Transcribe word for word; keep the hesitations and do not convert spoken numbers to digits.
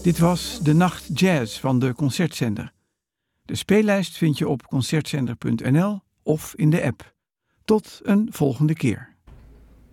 Dit was De Nacht Jazz van de Concertzender. De speellijst vind je op concertzender punt n l of in de app. Tot een volgende keer.